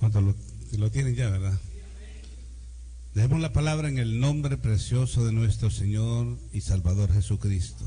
¿Cuántos lo tienen ya, verdad? Dejemos la palabra en el nombre precioso de nuestro Señor y Salvador Jesucristo.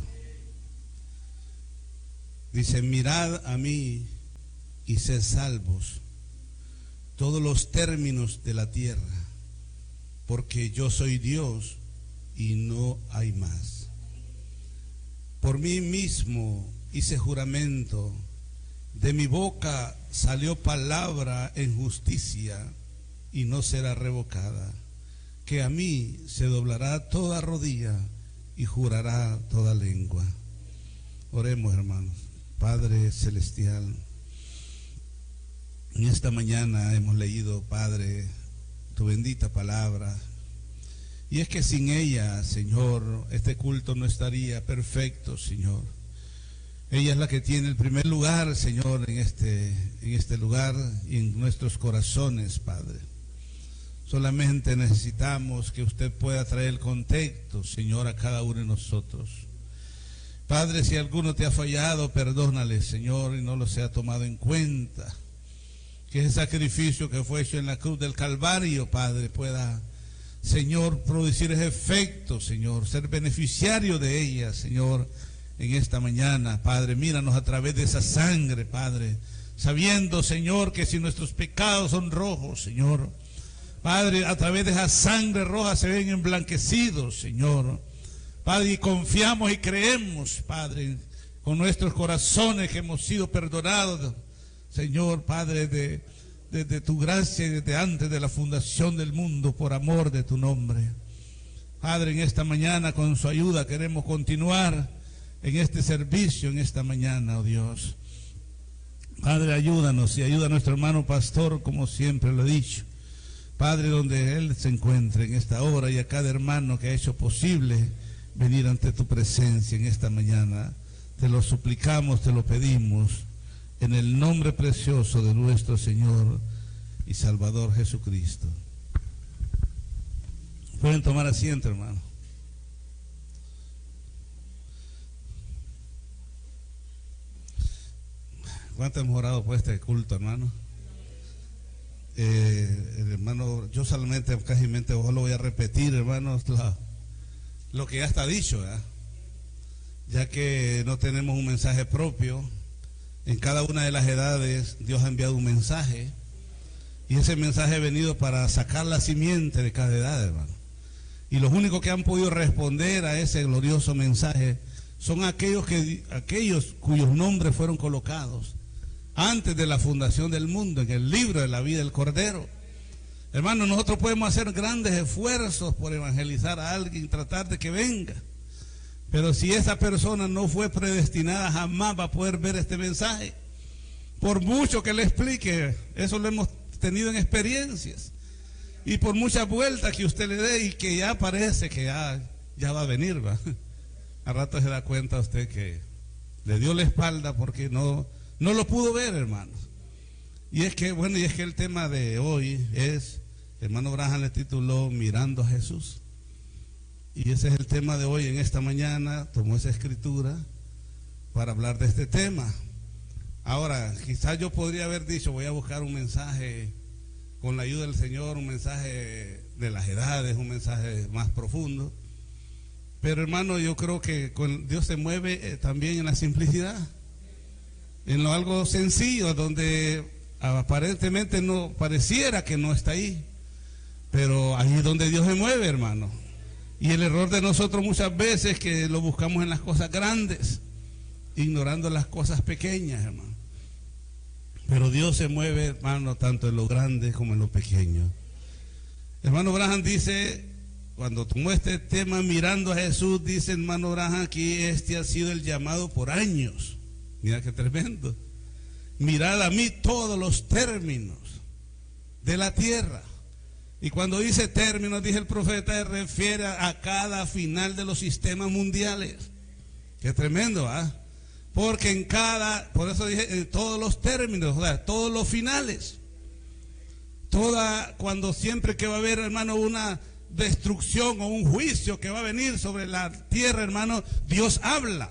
Dice: mirad a mí y sed salvos todos los términos de la tierra, porque yo soy Dios y no hay más. Por mí mismo hice juramento, de mi boca salió palabra en justicia y no será revocada, que a mí se doblará toda rodilla y jurará toda lengua. Oremos, hermanos. Padre celestial, en esta mañana hemos leído, Padre, tu bendita palabra, y es que sin ella, Señor, este culto no estaría perfecto, Señor. Ella es la que tiene el primer lugar, Señor, en este lugar y en nuestros corazones, Padre. Solamente necesitamos que usted pueda traer el contexto, Señor, a cada uno de nosotros. Padre, si alguno te ha fallado, perdónale, Señor, y no lo sea tomado en cuenta. Que ese sacrificio que fue hecho en la cruz del Calvario, Padre, pueda, Señor, producir ese efecto, Señor, ser beneficiario de ella, Señor, en esta mañana. Padre, míranos a través de esa sangre, Padre, sabiendo, Señor, que si nuestros pecados son rojos, Señor, Padre, a través de esa sangre roja se ven emblanquecidos, Señor. Padre, y confiamos y creemos, Padre, con nuestros corazones que hemos sido perdonados, Señor, Padre, de tu gracia y desde antes de la fundación del mundo, por amor de tu nombre. Padre, en esta mañana, con su ayuda, queremos continuar en este servicio, en esta mañana, oh Dios. Padre, ayúdanos y ayuda a nuestro hermano pastor, como siempre lo he dicho. Padre, donde él se encuentre en esta hora, y a cada hermano que ha hecho posible venir ante tu presencia en esta mañana, te lo suplicamos, te lo pedimos, en el nombre precioso de nuestro Señor y Salvador Jesucristo. Pueden tomar asiento, hermano. ¿Cuánto hemos orado por este culto, hermano? Hermano, yo solamente, casi lo voy a repetir, hermanos, lo que ya está dicho, ¿verdad? Ya que no tenemos un mensaje propio. En cada una de las edades Dios ha enviado un mensaje, y ese mensaje ha venido para sacar la simiente de cada edad, hermano. Y los únicos que han podido responder a ese glorioso mensaje son aquellos cuyos nombres fueron colocados antes de la fundación del mundo en el libro de la vida del Cordero. Hermano, nosotros podemos hacer grandes esfuerzos por evangelizar a alguien, tratar de que venga, pero si esa persona no fue predestinada, jamás va a poder ver este mensaje. Por mucho que le explique, eso lo hemos tenido en experiencias, y por muchas vueltas que usted le dé y que ya parece que ya va a venir, ¿va? A rato se da cuenta usted que le dio la espalda porque no lo pudo ver, hermano. Y es que el tema de hoy es, hermano Branham le tituló Mirando a Jesús. Y ese es el tema de hoy. En esta mañana tomó esa escritura para hablar de este tema. Ahora, quizás yo podría haber dicho, voy a buscar un mensaje con la ayuda del Señor, un mensaje de las edades, un mensaje más profundo. Pero, hermano, yo creo que Dios se mueve también en la simplicidad, en lo algo sencillo, donde aparentemente no pareciera que no está ahí, pero ahí es donde Dios se mueve, hermano. Y el error de nosotros muchas veces es que lo buscamos en las cosas grandes, ignorando las cosas pequeñas, hermano. Pero Dios se mueve, hermano, tanto en lo grande como en lo pequeño. Hermano Branham dice, cuando tomó este tema mirando a Jesús, dice hermano Branham que este ha sido el llamado por años. Mira qué tremendo. Mirad a mí todos los términos de la tierra. Y cuando dice términos, dice el profeta, se refiere a cada final de los sistemas mundiales. Qué tremendo, ¿ah? Porque por eso dije, en todos los términos, o sea, todos los finales. Cuando siempre que va a haber, hermano, una destrucción o un juicio que va a venir sobre la tierra, hermano, Dios habla.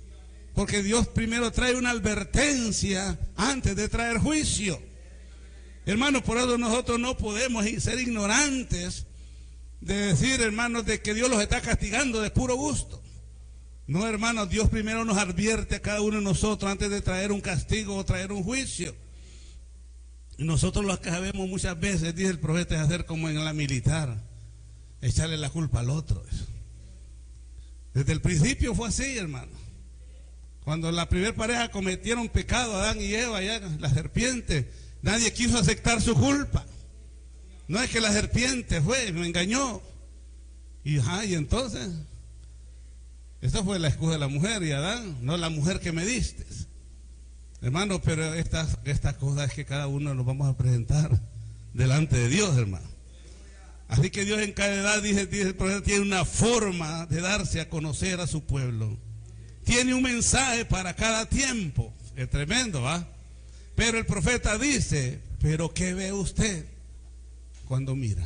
Porque Dios primero trae una advertencia antes de traer juicio. Hermanos, por eso nosotros no podemos ser ignorantes de decir, hermanos, de que Dios los está castigando de puro gusto. No, hermanos, Dios primero nos advierte a cada uno de nosotros antes de traer un castigo o traer un juicio. Y nosotros lo que sabemos muchas veces, dice el profeta, es hacer como en la militar, echarle la culpa al otro. Desde el principio fue así, hermano. Cuando la primera pareja cometieron pecado, Adán y Eva, ya, la serpiente, nadie quiso aceptar su culpa. No es que la serpiente me engañó. Y entonces, esta fue la excusa de la mujer y Adán, no la mujer que me diste. Hermano, pero estas cosas es que cada uno nos vamos a presentar delante de Dios, hermano. Así que Dios en cada edad, dice el profeta, tiene una forma de darse a conocer a su pueblo. Tiene un mensaje para cada tiempo. Es tremendo, ¿va? Pero el profeta dice, pero ¿qué ve usted cuando mira?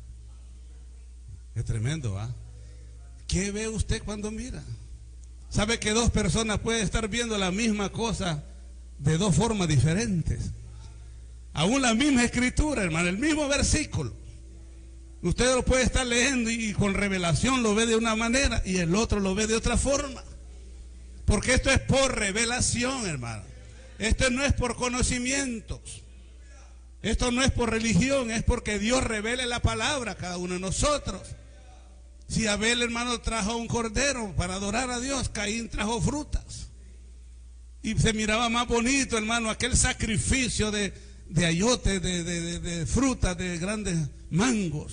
Es tremendo, ¿va? ¿Qué ve usted cuando mira? ¿Sabe que dos personas pueden estar viendo la misma cosa de dos formas diferentes? Aún la misma escritura, hermano, el mismo versículo. Usted lo puede estar leyendo y con revelación lo ve de una manera y el otro lo ve de otra forma. Porque esto es por revelación, hermano. Esto no es por conocimientos. Esto no es por religión, es porque Dios revele la palabra a cada uno de nosotros. Si Abel, hermano, trajo un cordero para adorar a Dios, Caín trajo frutas. Y se miraba más bonito, hermano, aquel sacrificio de ayote, de frutas, de grandes mangos.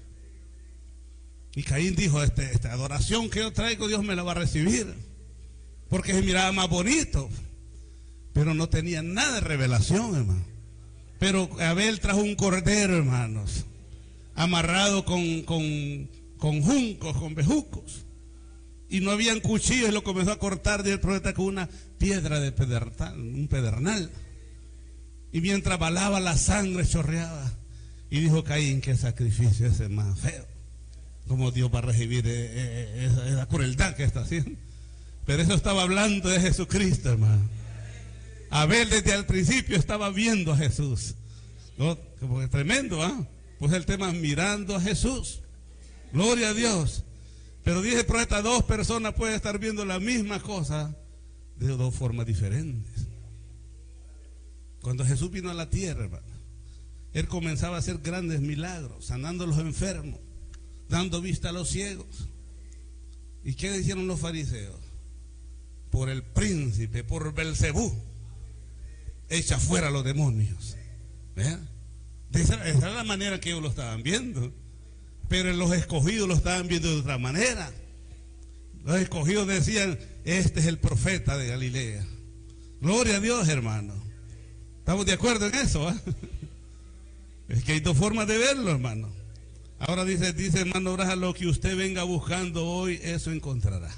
Y Caín dijo, esta adoración que yo traigo, Dios me la va a recibir. Porque se miraba más bonito. Pero no tenía nada de revelación, hermano. Pero Abel trajo un cordero, hermanos, amarrado con juncos, con bejucos. Y no habían cuchillos y lo comenzó a cortar del profeta con una piedra de un pedernal. Y mientras balaba la sangre chorreaba. Y dijo Caín, qué sacrificio ese más feo. ¿Cómo Dios va a recibir esa crueldad que está haciendo? Pero eso estaba hablando de Jesucristo, hermano. Abel desde el principio estaba viendo a Jesús. ¿No? Como es tremendo, ¿ah? Pues el tema mirando a Jesús. Gloria a Dios. Pero dice el profeta, dos personas pueden estar viendo la misma cosa de dos formas diferentes. Cuando Jesús vino a la tierra, hermano, Él comenzaba a hacer grandes milagros, sanando a los enfermos, dando vista a los ciegos. ¿Y qué dijeron los fariseos? Por el príncipe, por Belcebú, echa fuera a los demonios. ¿Vean? Esa era la manera que ellos lo estaban viendo. Pero los escogidos lo estaban viendo de otra manera. Los escogidos decían, este es el profeta de Galilea. Gloria a Dios, hermano. ¿Estamos de acuerdo en eso? Es que hay dos formas de verlo, hermano. Ahora dice hermano Braja, lo que usted venga buscando hoy, eso encontrará.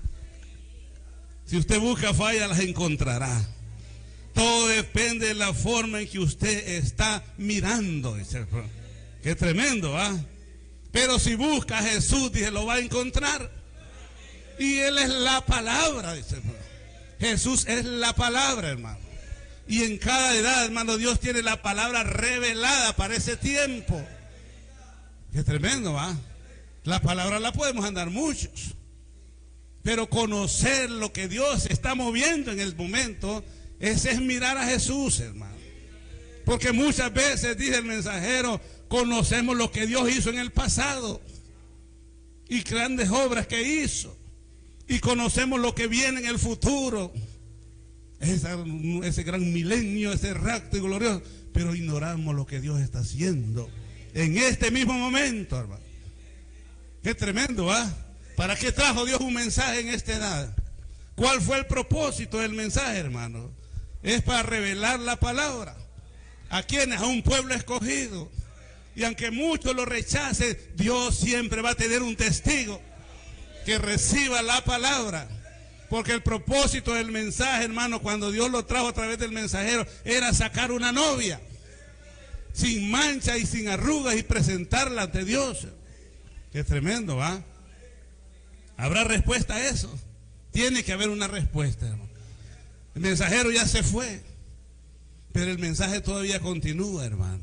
Si usted busca fallas, las encontrará. Todo depende de la forma en que usted está mirando. Qué tremendo, ¿ah? Pero si busca a Jesús, dice, lo va a encontrar. Y Él es la palabra, dice. Jesús es la palabra, hermano. Y en cada edad, hermano, Dios tiene la palabra revelada para ese tiempo. Qué tremendo, ¿va? La palabra la podemos andar muchos. Pero conocer lo que Dios está moviendo en el momento, ese es mirar a Jesús, hermano. Porque muchas veces, dice el mensajero, conocemos lo que Dios hizo en el pasado y grandes obras que hizo. Y conocemos lo que viene en el futuro. Ese gran milenio, ese rapto y glorioso. Pero ignoramos lo que Dios está haciendo en este mismo momento, hermano. Qué tremendo, ¿ah? ¿Para qué trajo Dios un mensaje en esta edad? ¿Cuál fue el propósito del mensaje, hermano? Es para revelar la palabra. ¿A quiénes? A un pueblo escogido. Y aunque muchos lo rechacen, Dios siempre va a tener un testigo que reciba la palabra. Porque el propósito del mensaje, hermano, cuando Dios lo trajo a través del mensajero, era sacar una novia sin mancha y sin arrugas y presentarla ante Dios. Qué tremendo, ¿va? ¿Habrá respuesta a eso? Tiene que haber una respuesta, hermano. El mensajero ya se fue. Pero el mensaje todavía continúa, hermano,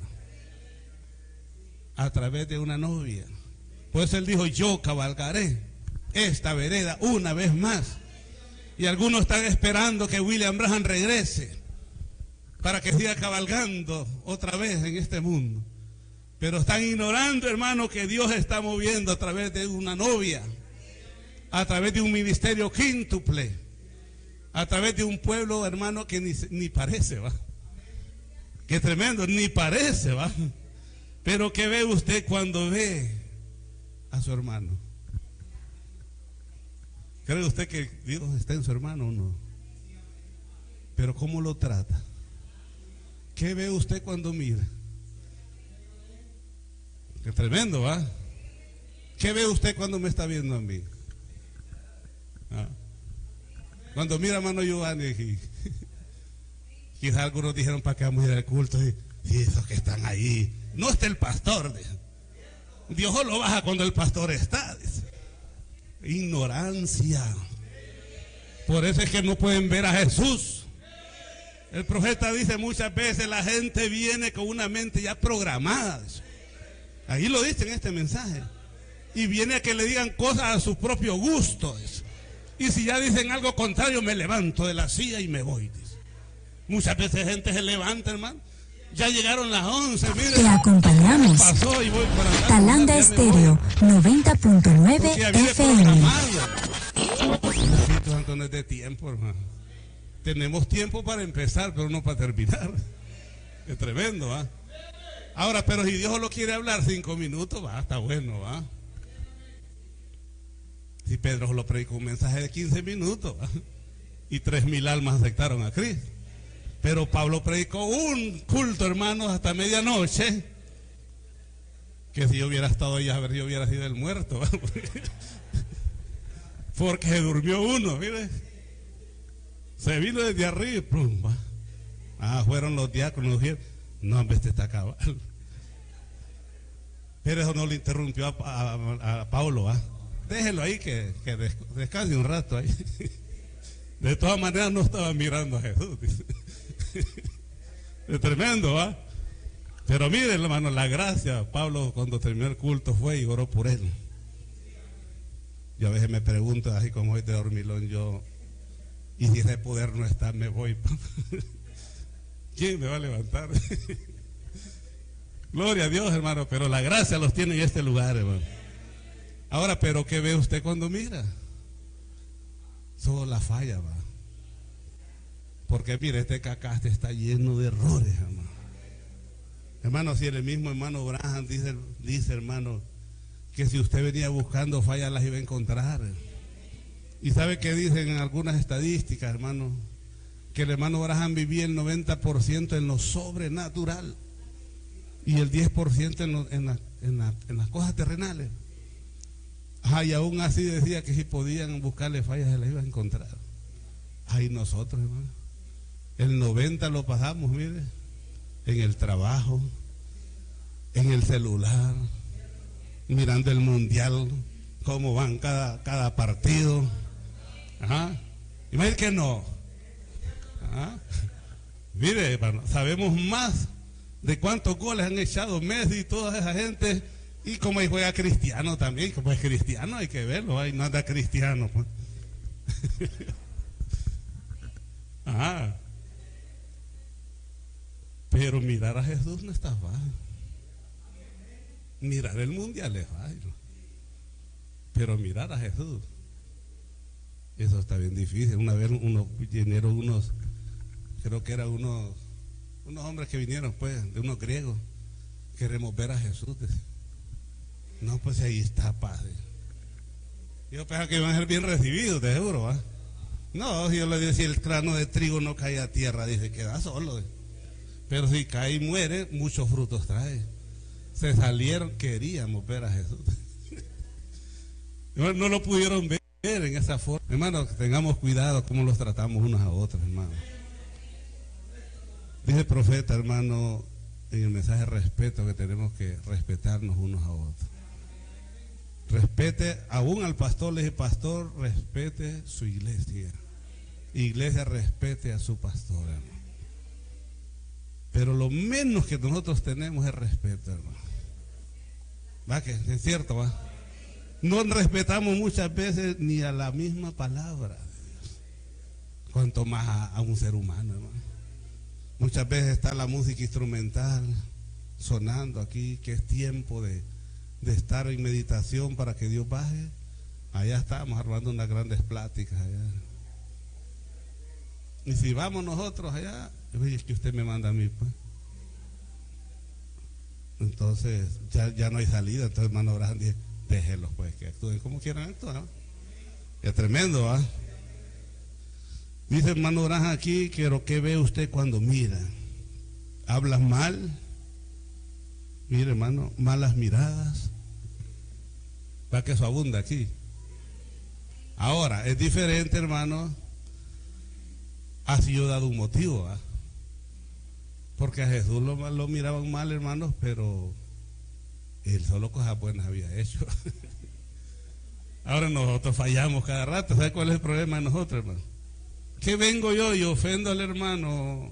a través de una novia. Pues él dijo: yo cabalgaré esta vereda una vez más. Y algunos están esperando que William Branham regrese para que siga cabalgando otra vez en este mundo. Pero están ignorando, hermano, que Dios está moviendo a través de una novia, a través de un ministerio quíntuple, a través de un pueblo, hermano, que ni parece, ¿va? Qué tremendo, ni parece, ¿va? Pero ¿qué ve usted cuando ve a su hermano? ¿Cree usted que Dios está en su hermano o no? Pero ¿cómo lo trata? ¿Qué ve usted cuando mira? Qué tremendo, ¿va? ¿Qué ve usted cuando me está viendo a mí? ¿Ah? Cuando mira a hermano Giovanni, quizás algunos dijeron: ¿para qué vamos a ir al culto? Y esos que están ahí, no está el pastor. Dios lo baja cuando el pastor está. Dice. Ignorancia. Por eso es que no pueden ver a Jesús. El profeta dice muchas veces: la gente viene con una mente ya programada. Ahí lo dice en este mensaje. Y viene a que le digan cosas a su propio gusto. Y si ya dicen algo contrario, me levanto de la silla y me voy. Muchas veces gente se levanta, hermano. Ya llegaron las 11, mire. Te acompañamos. Pasó y voy por acá. Talanda Estéreo 90.9 FM. Espíritu Santo no es de tiempo, hermano. Tenemos tiempo para empezar, pero no para terminar. Es tremendo, ¿va? Ahora, pero si Dios lo quiere hablar 5 minutos, va, está bueno, va. Si Pedro lo predicó un mensaje de 15 minutos, ¿va? Y 3,000 almas aceptaron a Cristo. Pero Pablo predicó un culto, hermanos, hasta medianoche. Que si yo hubiera estado allá, a ver, yo hubiera sido el muerto, ¿va? Porque se durmió uno, mire. Se vino desde arriba y plum, va. Fueron los diáconos, dijeron: no, hombre, este está acabado. Pero eso no le interrumpió a Pablo, ¿va? Déjelo ahí que descanse un rato ahí. De todas maneras no estaba mirando a Jesús. Es tremendo, ¿va? Pero miren, hermano, la gracia. Pablo, cuando terminó el culto, fue y oró por él. Yo a veces me pregunto, así como hoy de dormilón, yo: y si ese poder no está, me voy. ¿Quién me va a levantar? Gloria a Dios, hermano, pero la gracia los tiene en este lugar, hermano. Ahora, pero ¿qué ve usted cuando mira? Solo la falla, va. Porque mire, este cacaste está lleno de errores, hermano. Hermano, si el mismo hermano Branham dice, hermano, que si usted venía buscando fallas las iba a encontrar. Y sabe que dicen en algunas estadísticas, hermano, que el hermano Branham vivía el 90% en lo sobrenatural y el 10% en las cosas terrenales. Y aún así decía que si podían buscarle fallas se las iban a encontrar. Y nosotros, hermano, el 90% lo pasamos, mire, en el trabajo, en el celular, mirando el mundial, cómo van cada partido. Imagínate que no. Mire, hermano, sabemos más de cuántos goles han echado Messi y toda esa gente. Y como ahí juega Cristiano también, como es cristiano hay que verlo, ahí no anda cristiano, pues. Pero mirar a Jesús no está fácil. Mirar el mundial es fácil. Pero mirar a Jesús, eso está bien difícil. Una vez vinieron unos, creo que eran unos hombres que vinieron, pues, de unos griegos, queremos ver a Jesús. No, pues ahí está, padre. Yo pensaba que iban a ser bien recibidos, te juro, ¿va? No, yo le decía, el grano de trigo no cae a tierra, dice, queda solo. Pero si cae y muere, muchos frutos trae. Se salieron, queríamos ver a Jesús. No lo pudieron ver en esa forma. Hermano, tengamos cuidado cómo los tratamos unos a otros, hermano. Dice el profeta, hermano, en el mensaje de respeto, que tenemos que respetarnos unos a otros. Respete aún al pastor, le dije: pastor, respete su iglesia. Iglesia, respete a su pastor, hermano. Pero lo menos que nosotros tenemos es respeto, hermano. ¿Va que es cierto, va? No respetamos muchas veces ni a la misma palabra de Dios, cuanto más a un ser humano, hermano. Muchas veces está la música instrumental sonando aquí, que es tiempo de estar en meditación para que Dios baje. Allá estamos armando unas grandes pláticas allá. Y si vamos nosotros allá, es que usted me manda a mí, pues. Entonces ya no hay salida. Entonces hermano Abraham dice, déjenlos pues, que actúen como quieran actuar. Es tremendo, ¿ah? Dice hermano Abraham aquí, pero ¿qué ve usted cuando mira? ¿Hablas mal? Mire hermano, malas miradas. Va que eso abunda aquí. Ahora, es diferente, hermano. Ha sido dado un motivo, ¿ah? Porque a Jesús lo miraban mal, hermanos, pero él solo cosas buenas había hecho. Ahora nosotros fallamos cada rato. ¿Sabe cuál es el problema de nosotros, hermano? Que vengo yo y ofendo al hermano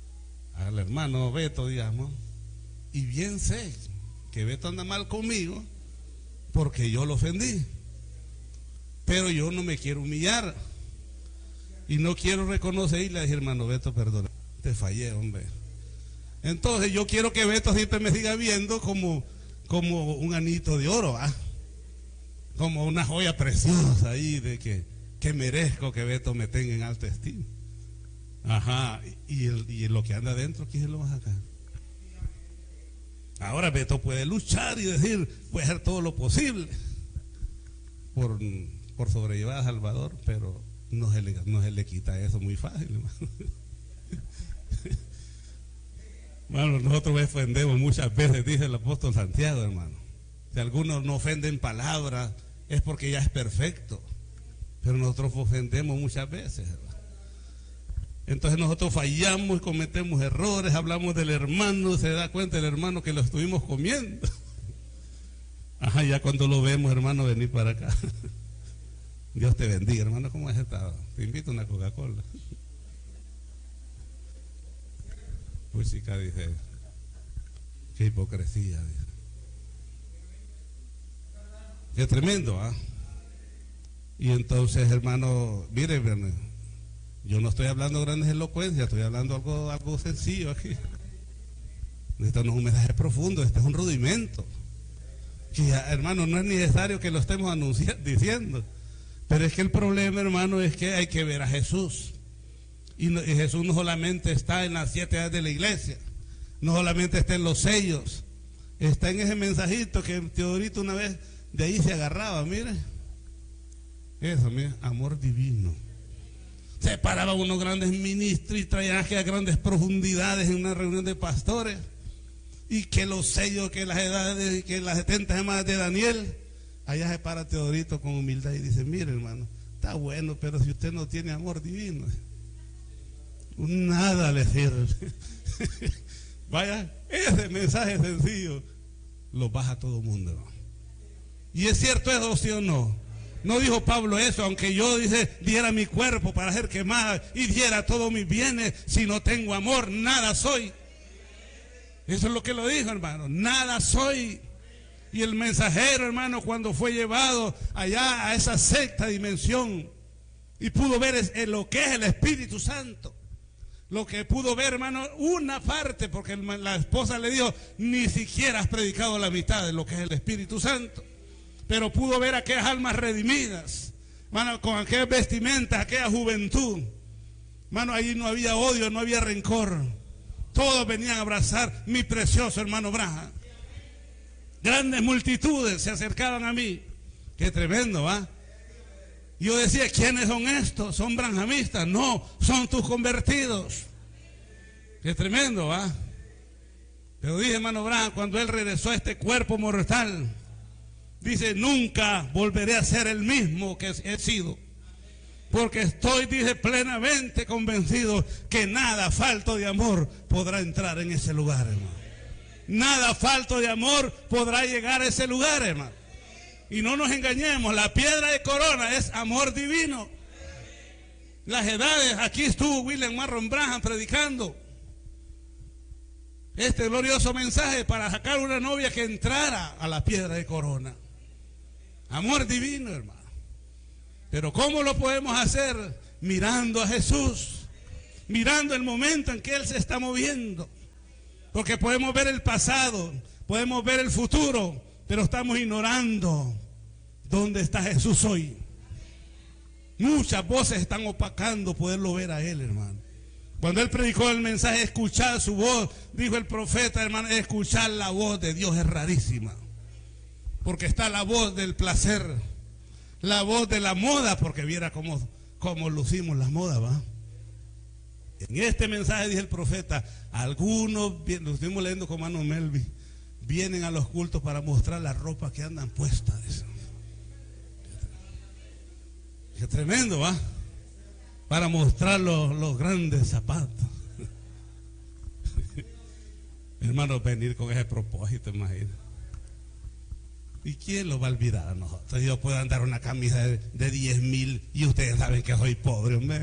Beto, digamos, y bien sé que Beto anda mal conmigo porque yo lo ofendí, pero yo no me quiero humillar y no quiero reconocer y le dije, hermano Beto, perdona, te fallé, hombre. Entonces yo quiero que Beto siempre me siga viendo como un anito de oro, ¿ah? Como una joya preciosa ahí de que merezco que Beto me tenga en alta estima. Ajá, y lo que anda adentro, ¿quién lo va a sacar? Ahora Beto puede luchar y decir, voy a hacer todo lo posible por sobrellevar a Salvador, pero no se le quita eso muy fácil, hermano. Bueno, nosotros ofendemos muchas veces, dice el apóstol Santiago, hermano. Si algunos no ofenden palabras, es porque ya es perfecto. Pero nosotros ofendemos muchas veces, hermano. Entonces nosotros fallamos y cometemos errores, hablamos del hermano, se da cuenta el hermano que lo estuvimos comiendo. Ajá, ya cuando lo vemos, hermano, venir para acá. Dios te bendiga, hermano, ¿cómo has estado? Te invito a una Coca-Cola. Pues chica, dice, qué hipocresía, dice. Qué tremendo, ¿ah? Y entonces, hermano, mire, yo no estoy hablando de grandes elocuencias, estoy hablando algo sencillo aquí. Esto no es un mensaje profundo, este es un rudimento. Que, hermano, no es necesario que lo estemos diciendo. Pero es que el problema, hermano, es que hay que ver a Jesús. Y Jesús no solamente está en las 7 edades de la iglesia, no solamente está en los sellos, está en ese mensajito que Teodorito una vez de ahí se agarraba, mire. Eso, mire, amor divino. Se paraba unos grandes ministros y traían aquellas grandes profundidades en una reunión de pastores. Y que los sellos, que las edades, que las 70 semanas de Daniel. Allá se para Teodorito con humildad y dice, mire hermano, está bueno, pero si usted no tiene amor divino, nada le sirve. Vaya, ese mensaje sencillo lo baja todo el mundo, hermano. Y es cierto eso, ¿sí o no? No dijo Pablo eso, aunque yo diera mi cuerpo para ser quemado y diera todos mis bienes, si no tengo amor, nada soy. Eso es lo que lo dijo, hermano, nada soy. Y el mensajero, hermano, cuando fue llevado allá a esa sexta dimensión y pudo ver lo que es el Espíritu Santo, lo que pudo ver, hermano, una parte, porque la esposa le dijo, ni siquiera has predicado la mitad de lo que es el Espíritu Santo. Pero pudo ver aquellas almas redimidas, hermano, con aquellas vestimentas, aquella juventud. Hermano, allí no había odio, no había rencor. Todos venían a abrazar mi precioso hermano Branham. Grandes multitudes se acercaban a mí. Qué tremendo, ¿va? Yo decía, ¿quiénes son estos? ¿Son branjamistas? No, son tus convertidos. Qué tremendo, ¿va? Pero dije, hermano Branham, cuando él regresó a este cuerpo mortal, dice, nunca volveré a ser el mismo que he sido. Porque estoy, dice, plenamente convencido que nada falto de amor podrá entrar en ese lugar, hermano. Nada falto de amor podrá llegar a ese lugar, hermano. Y no nos engañemos, la piedra de corona es amor divino. Las edades, aquí estuvo William Marron Branham predicando. este glorioso mensaje para sacar una novia que entrara a la piedra de corona. Amor divino, hermano. Pero ¿cómo lo podemos hacer? Mirando a Jesús, mirando el momento en que Él se está moviendo. Porque podemos ver el pasado, podemos ver el futuro, pero estamos ignorando dónde está Jesús hoy. Muchas voces están opacando poderlo ver a Él, hermano. Cuando Él predicó el mensaje, escuchar su voz, dijo el profeta, hermano, escuchar la voz de Dios es rarísima. Porque está la voz del placer, la voz de la moda, porque viera cómo lucimos las modas, ¿va? En este mensaje dice el profeta, algunos, lo estuvimos leyendo con Mano Melvi, vienen a los cultos para mostrar la ropa que andan puestas. Qué tremendo, ¿va? Para mostrar los grandes zapatos. Hermanos, venir con ese propósito, imagínate. ¿Y quién lo va a olvidar a nosotros? Yo puedo andar una camisa de 10,000 y ustedes saben que soy pobre, hombre.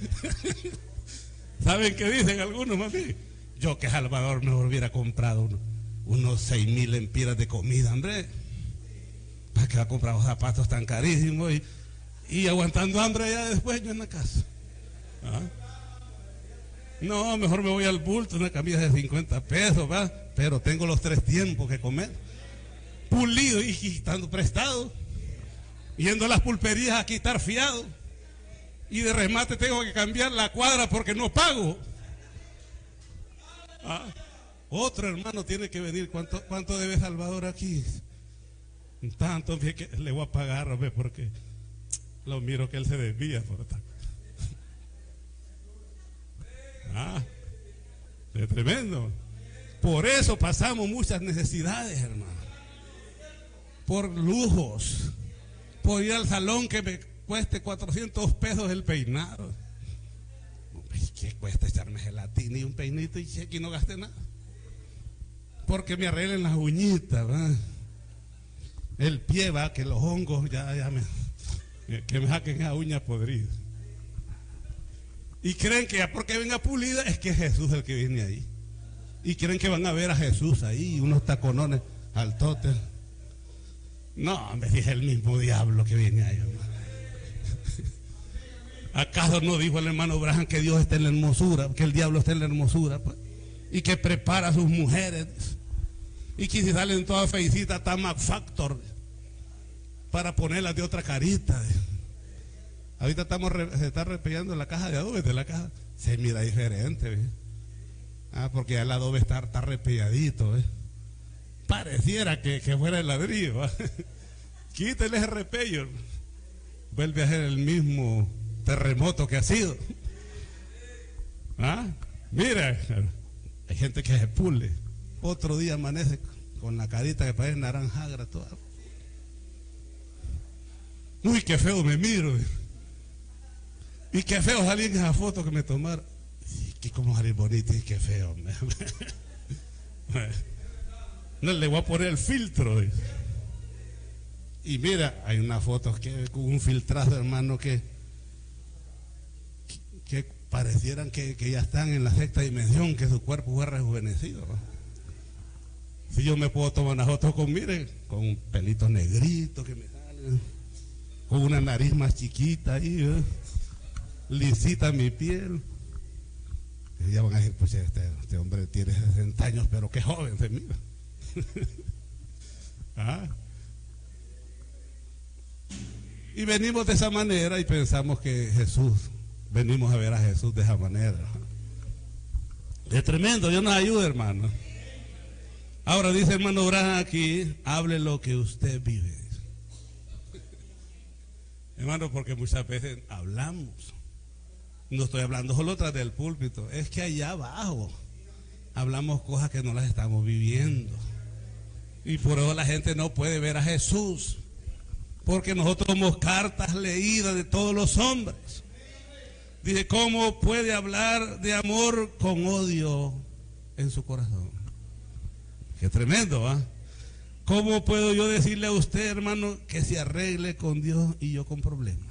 ¿Saben qué dicen algunos, mami? Yo que Salvador mejor hubiera comprado unos 6,000 lempiras de comida, hombre. ¿Para qué va a comprar los zapatos tan carísimos? Y aguantando hambre allá después yo en la casa. ¿Ah? No, mejor me voy al bulto, una camisa de 50 pesos, ¿va? Pero tengo los 3 tiempos que comer. Pulido y estando prestado. Yendo a las pulperías a quitar fiado. Y de remate tengo que cambiar la cuadra porque no pago. ¿Ah? Otro hermano tiene que venir. ¿Cuánto debe Salvador aquí? Tanto que le voy a pagar, hombre, porque lo miro que él se desvía por tanto. Es tremendo. Por eso pasamos muchas necesidades, hermano. Por lujos. Por ir al salón que me cueste 400 pesos el peinado. ¿Qué cuesta echarme gelatina y un peinito y aquí no gaste nada? Porque me arreglen las uñitas, ¿verdad? El pie, va, que los hongos que me saquen esa uña podrida. Y creen que ya porque venga pulida es que es Jesús el que viene ahí. Y creen que van a ver a Jesús ahí, unos taconones al tote. No, hombre, es el mismo diablo que viene ahí, hermano. ¿Acaso no dijo el hermano Abraham que Dios está en la hermosura, que el diablo está en la hermosura, pues? Y que prepara a sus mujeres, y que si salen todas feicitas está Mac Factor para ponerlas de otra carita. Ahorita se está repellando la caja de adobe de la caja, se mira diferente, ¿ves? Porque ya el adobe está repelladito, ¿ves? Pareciera que fuera el ladrillo, ¿va? Quítele ese repello, vuelve a ser el mismo terremoto que ha sido. Mira, hay gente que se pule, otro día amanece con la carita que parece naranjagra toda. Uy, qué feo me miro. Y qué feo salí en esa foto que me tomaron. Y cómo salir bonito y qué feo. No le voy a poner el filtro. Y mira, hay una foto que con un filtrazo, hermano, que parecieran que ya están en la sexta dimensión, que su cuerpo fue rejuvenecido, ¿no? Si yo me puedo tomar una foto con, miren, con un pelito negrito que me sale, con una nariz más chiquita ahí, lisita mi piel. Y ya van a decir, pues este hombre tiene 60 años, pero qué joven se mira. Y venimos de esa manera y pensamos que venimos a ver a Jesús de esa manera. Es tremendo, Dios nos ayude, hermano. Ahora dice hermano Abraham aquí, hable lo que usted vive. Hermano, porque muchas veces hablamos. No estoy hablando solo tras del púlpito, es que allá abajo hablamos cosas que no las estamos viviendo. Y por eso la gente no puede ver a Jesús, porque nosotros somos cartas leídas de todos los hombres. Dice, ¿cómo puede hablar de amor con odio en su corazón? Qué tremendo, ¿va? ¿Cómo puedo yo decirle a usted, hermano, que se arregle con Dios y yo con problemas?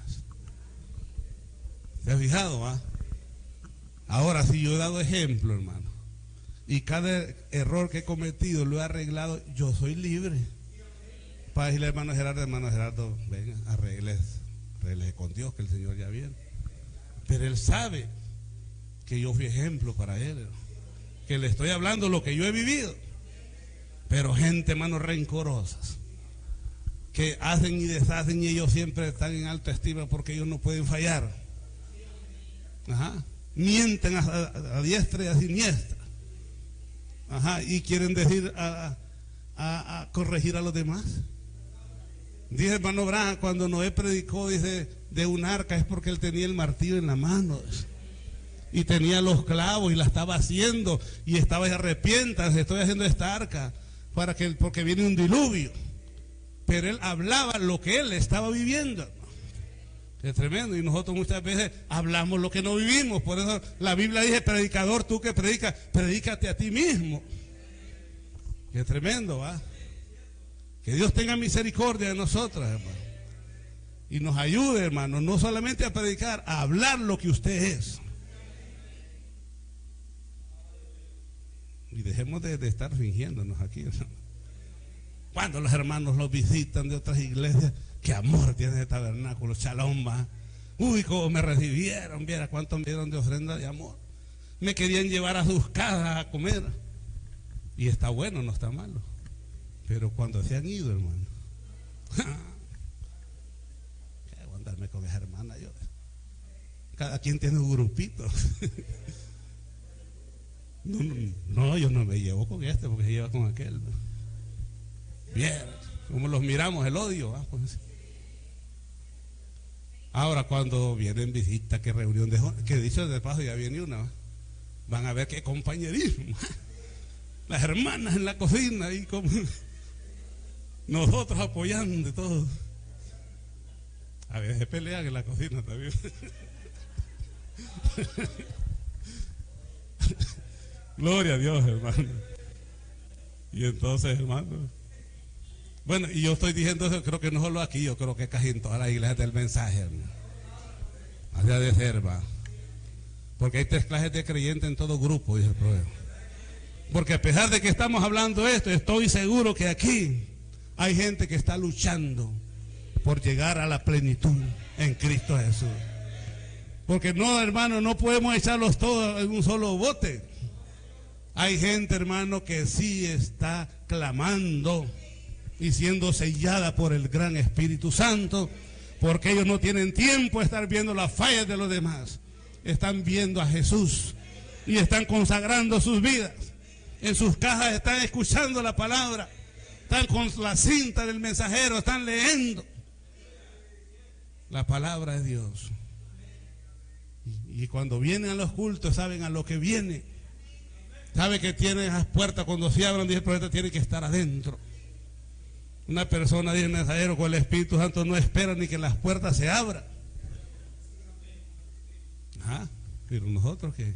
¿Se ha fijado, va? Ahora, si yo he dado ejemplo, hermano, y cada error que he cometido lo he arreglado, yo soy libre. Para decirle hermano Gerardo, venga, arréglese con Dios, que el Señor ya viene. Pero Él sabe que yo fui ejemplo para Él, que le estoy hablando lo que yo he vivido. Pero gente, hermanos, rencorosas, que hacen y deshacen, y ellos siempre están en alta estima porque ellos no pueden fallar. Ajá. Mienten a diestra y a siniestra. Ajá. Y quieren decir a corregir a los demás. Dice hermano Branham, cuando Noé predicó, dice, de un arca, es porque él tenía el martillo en la mano y tenía los clavos y la estaba haciendo y estaba arrepiéntanse, estoy haciendo esta arca porque viene un diluvio. Pero él hablaba lo que él estaba viviendo. Es tremendo. Y nosotros muchas veces hablamos lo que no vivimos. Por eso la Biblia dice, predicador, tú que predicas, predícate a ti mismo. Es tremendo, ¿va? Que Dios tenga misericordia de nosotros, hermano, y nos ayude, hermano, no solamente a predicar, a hablar lo que usted es. Y dejemos de estar fingiéndonos aquí, hermano. Cuando los hermanos los visitan de otras iglesias, qué amor tiene el tabernáculo, shalom, va. Uy, cómo me recibieron, viera cuánto me dieron de ofrenda de amor. Me querían llevar a sus casas a comer. Y está bueno, no está malo. Pero cuando se han ido, hermano, ¿qué voy a andarme con esa hermana yo? Cada quien tiene un grupito. No, yo no me llevo con este porque se lleva con aquel. Bien, como los miramos, el odio. Pues. Ahora cuando vienen visitas, qué reunión de jóvenes, que dicho de paso ya viene una, van a ver qué compañerismo. Las hermanas en la cocina y como nosotros apoyando y todo. A veces pelean en la cocina también. Gloria a Dios, hermano. Y entonces, hermano, bueno, y yo estoy diciendo eso, creo que no solo aquí, yo creo que casi en todas las iglesias del mensaje, hermano. Allá de ser, va. Porque hay 3 clases de creyentes en todo grupo, dice el proverbio. Porque a pesar de que estamos hablando esto, estoy seguro que aquí hay gente que está luchando por llegar a la plenitud en Cristo Jesús. Porque no, hermano, no podemos echarlos todos en un solo bote. Hay gente, hermano, que sí está clamando y siendo sellada por el gran Espíritu Santo, porque ellos no tienen tiempo de estar viendo las fallas de los demás. Están viendo a Jesús y están consagrando sus vidas. En sus casas están escuchando la palabra, están con la cinta del mensajero, están leyendo la palabra de Dios. Y cuando vienen a los cultos, saben a lo que viene. Sabe que tienen esas puertas, cuando se abran, dice el profeta, tiene que estar adentro. Una persona, dice el mensajero, con el Espíritu Santo no espera ni que las puertas se abran. Pero nosotros que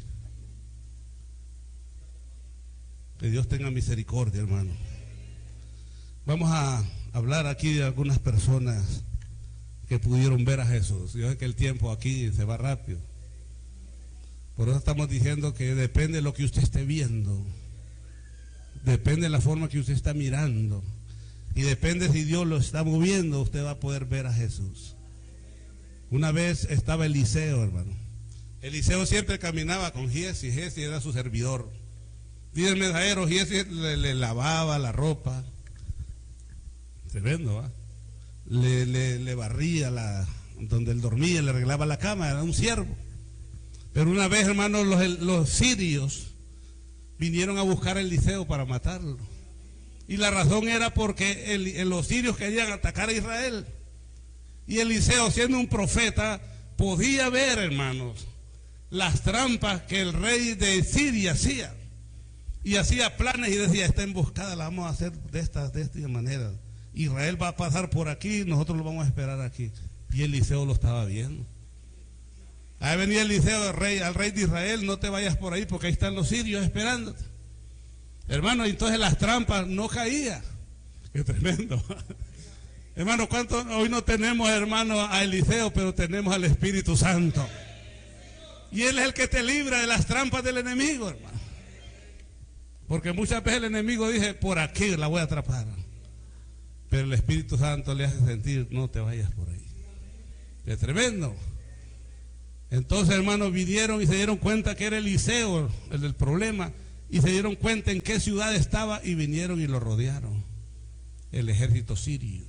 Dios tenga misericordia, hermano. Vamos a hablar aquí de algunas personas que pudieron ver a Jesús. Yo sé que el tiempo aquí se va rápido. Por eso estamos diciendo que depende de lo que usted esté viendo, depende de la forma que usted está mirando, y depende si Dios lo está moviendo, usted va a poder ver a Jesús. Una vez estaba Eliseo, hermano. Eliseo siempre caminaba con Giesi, Giesi era su servidor. Dice el mensajero, Giesi le lavaba la ropa, tremendo, ¿va? Le barría donde él dormía, le arreglaba la cama, era un siervo. Pero una vez, hermanos, los sirios vinieron a buscar a Eliseo para matarlo. Y la razón era porque los sirios querían atacar a Israel. Y Eliseo, siendo un profeta, podía ver, hermanos, las trampas que el rey de Siria hacía. Y hacía planes y decía, esta emboscada la vamos a hacer de esta manera. Israel va a pasar por aquí, nosotros lo vamos a esperar aquí. Y Eliseo lo estaba viendo. Ahí venía Eliseo al rey de Israel, no te vayas por ahí porque ahí están los sirios esperándote. Hermano, entonces las trampas no caían. Qué tremendo. Hermano, ¿cuánto? Hoy no tenemos, hermano, a Eliseo, pero tenemos al Espíritu Santo. Y Él es el que te libra de las trampas del enemigo, hermano. Porque muchas veces el enemigo dice, por aquí la voy a atrapar. Pero el Espíritu Santo le hace sentir, no te vayas por ahí. Es tremendo. Entonces, hermanos, vinieron y se dieron cuenta que era Eliseo el del problema. Y se dieron cuenta en qué ciudad estaba y vinieron y lo rodearon. El ejército sirio.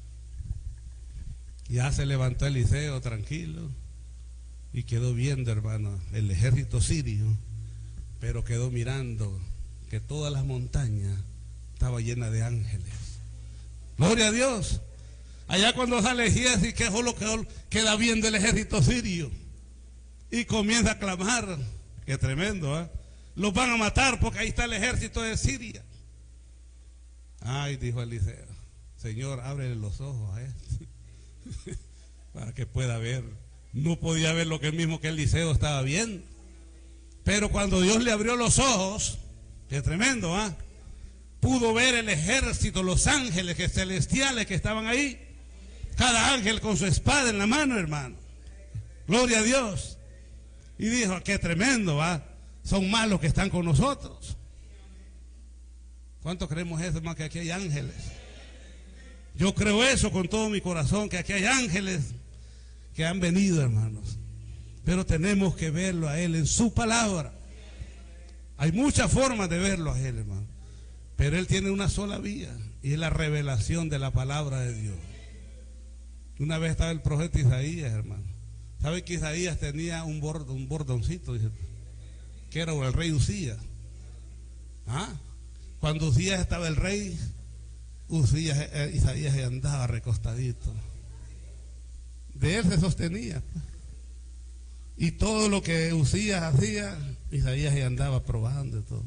Ya se levantó Eliseo tranquilo y quedó viendo, hermano, el ejército sirio, pero quedó mirando que todas las montañas estaban llenas de ángeles. Gloria a Dios. Allá cuando sale Giesi, que solo queda viendo el ejército sirio y comienza a clamar. Qué tremendo, ¿eh? Los van a matar porque ahí está el ejército de Siria. Ay, dijo Eliseo, Señor, ábrele los ojos a este para que pueda ver. No podía ver lo que mismo que Eliseo estaba viendo. Pero cuando Dios le abrió los ojos, qué tremendo, ¿ah? Pudo ver el ejército, los ángeles celestiales que estaban ahí. Cada ángel con su espada en la mano, hermano. Gloria a Dios. Y dijo, qué tremendo, ¿ah? Son más los que están con nosotros. ¿Cuánto creemos eso, hermano, que aquí hay ángeles? Yo creo eso con todo mi corazón, que aquí hay ángeles que han venido, hermanos. Pero tenemos que verlo a Él en su palabra. Hay muchas formas de verlo a Él, hermano. Pero Él tiene una sola vía, y es la revelación de la palabra de Dios. Una vez estaba el profeta Isaías, hermano. ¿Sabe que Isaías tenía un bordoncito? Dice, que era el rey Usías. ¿Ah? Cuando Usías estaba el rey, Isaías andaba recostadito. De él se sostenía. Y todo lo que Usías hacía, Isaías andaba probando y todo.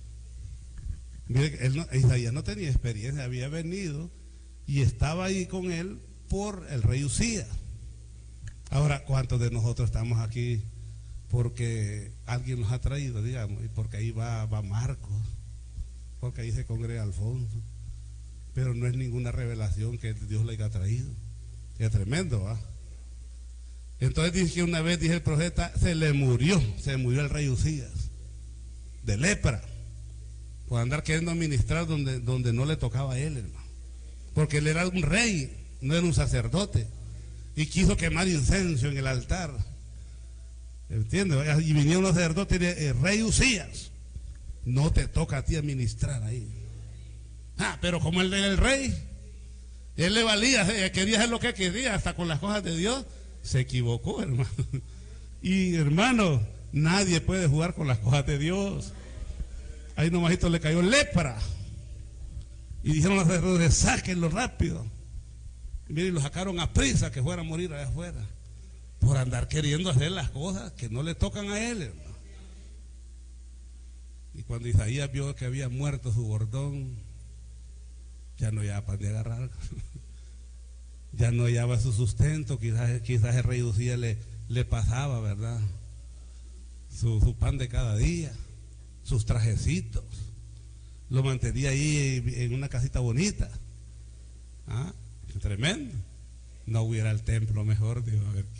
Mire, Isaías no tenía experiencia, había venido y estaba ahí con él por el rey Usías. Ahora, ¿cuántos de nosotros estamos aquí porque alguien nos ha traído, digamos, y porque ahí va Marcos, porque ahí se congrega Alfonso, pero no es ninguna revelación que Dios le haya traído? Es tremendo, ¿va? Entonces dice que una vez, dice el profeta, se murió el rey Usías de lepra por andar queriendo ministrar donde no le tocaba a él, hermano, porque él era un rey, no era un sacerdote, y quiso quemar incienso en el altar. ¿Entiendes? Y vinieron los sacerdotes y le rey Usías, no te toca a ti administrar ahí. Pero como él era el rey, él le valía, quería hacer lo que quería, hasta con las cosas de Dios. Se equivocó, hermano. Y hermano, nadie puede jugar con las cosas de Dios. Ahí nomásito le cayó lepra. Y dijeron los sacerdotes, sáquenlo rápido. Y miren, lo sacaron a prisa que fuera a morir allá afuera. Por andar queriendo hacer las cosas que no le tocan a él, hermano. Y cuando Isaías vio que había muerto su bordón, ya no había pan de agarrar. Ya no hallaba su sustento. Quizás el rey Usías le pasaba, ¿verdad? Su pan de cada día, sus trajecitos. Lo mantenía ahí en una casita bonita. Tremendo. No hubiera el templo mejor, digo, a ver.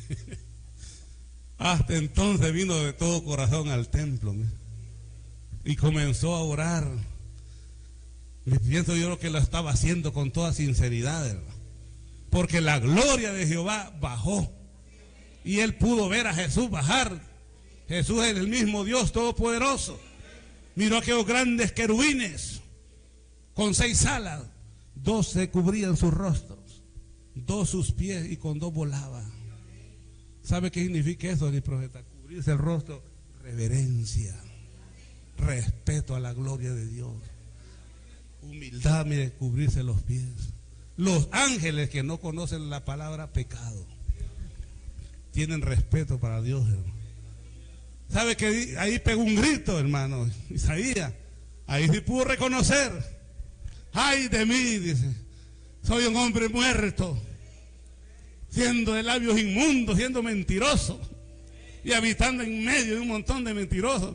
Hasta entonces vino de todo corazón al templo, y comenzó a orar. Pienso yo que lo estaba haciendo con toda sinceridad, hermano, porque la gloria de Jehová bajó y él pudo ver a Jesús bajar. Jesús es el mismo Dios todopoderoso. Miró aquellos grandes querubines con 6 alas, 2 se cubrían sus rostros, 2 sus pies, y con 2 volaba. ¿Sabe qué significa eso, mi profeta? Cubrirse el rostro, reverencia, respeto a la gloria de Dios, humildad, mire, cubrirse los pies. Los ángeles que no conocen la palabra pecado tienen respeto para Dios, hermano. ¿Sabe que ahí pegó un grito, hermano? Isaías, ahí sí pudo reconocer. Ay de mí, dice, soy un hombre muerto, siendo de labios inmundos, siendo mentiroso y habitando en medio de un montón de mentirosos.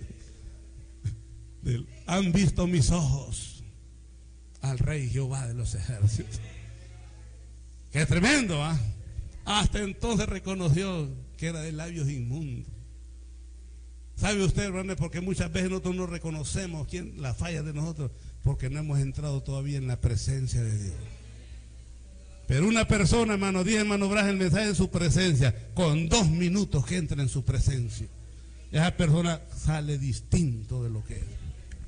Han visto mis ojos al Rey Jehová de los ejércitos. Qué tremendo, ¿ah? Hasta entonces reconoció que era de labios inmundos. ¿Sabe usted, hermano, porque muchas veces nosotros no reconocemos la falla de nosotros? Porque no hemos entrado todavía en la presencia de Dios. Pero una persona, hermano, dice hermano Braz el mensaje en su presencia, con 2 minutos que entra en su presencia, esa persona sale distinto de lo que es.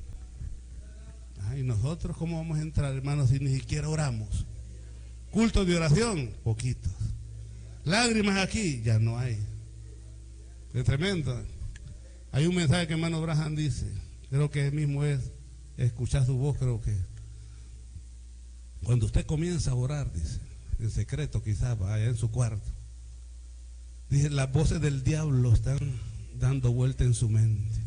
¿Y nosotros cómo vamos a entrar, hermanos, si ni siquiera oramos? Cultos de oración, poquitos. Lágrimas aquí, ya no hay. Es tremendo. Hay un mensaje que hermano Braham dice, creo que mismo es escuchar su voz, creo que cuando usted comienza a orar, dice, en secreto quizás, allá en su cuarto, dice, las voces del diablo están dando vuelta en su mente.